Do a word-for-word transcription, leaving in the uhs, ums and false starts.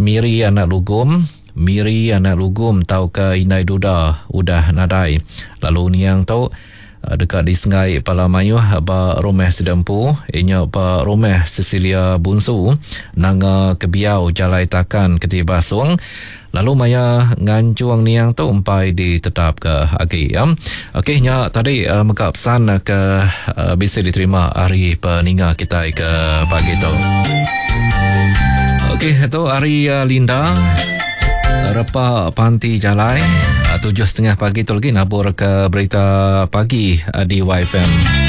Miri anak lugum, Miri anak lugum tau ke Inai Duda udah nadai. Lalu niang tau uh, dekat di Sengai Palamayuh ba rumah sedempu inya ba rumah Cecilia Bunsu nanga kebiau jalai takan ketibasung. Lalu maya ngancuang niang tu umpai ditetap ke agi ya. Okey nya tadi uh, meka pesan ke uh, bisa diterima hari peninga kita ke pagi tu. Okey itu hari uh, Linda Repa Panti Jalai uh, tujuh setengah pagi tu lagi nabur ke berita pagi uh, di Y F M.